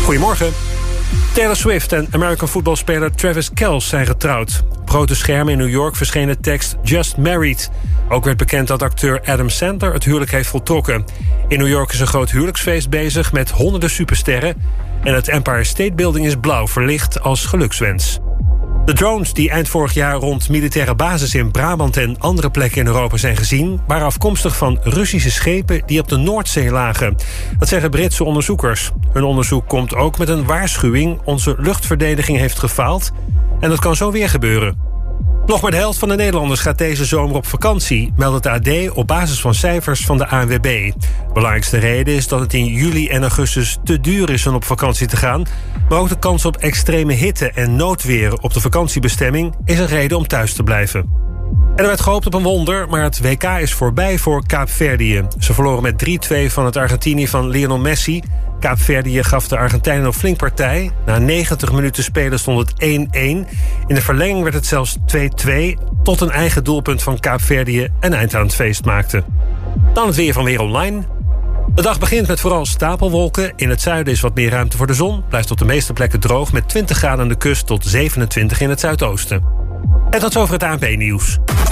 Goedemorgen. Taylor Swift en American voetbalspeler Travis Kelce zijn getrouwd. Op grote schermen in New York verscheen de tekst Just Married. Ook werd bekend dat acteur Adam Sandler het huwelijk heeft voltrokken. In New York is een groot huwelijksfeest bezig met honderden supersterren. En het Empire State Building is blauw verlicht als gelukswens. De drones die eind vorig jaar rond militaire bases in Brabant en andere plekken in Europa zijn gezien, waren afkomstig van Russische schepen die op de Noordzee lagen. Dat zeggen Britse onderzoekers. Hun onderzoek komt ook met een waarschuwing. Onze luchtverdediging heeft gefaald en dat kan zo weer gebeuren. Nog maar de helft van de Nederlanders gaat deze zomer op vakantie, meldt het AD op basis van cijfers van de ANWB. De belangrijkste reden is dat het in juli en augustus te duur is om op vakantie te gaan. Maar ook de kans op extreme hitte en noodweer op de vakantiebestemming is een reden om thuis te blijven. En er werd gehoopt op een wonder, maar het WK is voorbij voor Kaapverdië. Ze verloren met 3-2 van het Argentinië van Lionel Messi. Kaapverdië gaf de Argentijnen nog flink partij. Na 90 minuten spelen stond het 1-1. In de verlenging werd het zelfs 2-2... tot een eigen doelpunt van Kaapverdië een eind aan het feest maakte. Dan het weer van Weer Online. De dag begint met vooral stapelwolken. In het zuiden is wat meer ruimte voor de zon. Blijft op de meeste plekken droog met 20 graden aan de kust tot 27 in het zuidoosten. En tot zover het ANP-nieuws.